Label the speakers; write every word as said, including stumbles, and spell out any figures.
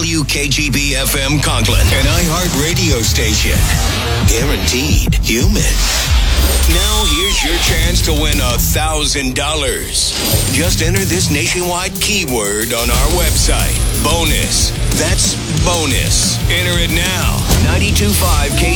Speaker 1: W K G B F M Conklin, an iHeart radio station. Guaranteed human. Now here's your chance to win a thousand dollars. Just enter this nationwide keyword on our website. Bonus. That's bonus. Enter it now. ninety-two point five K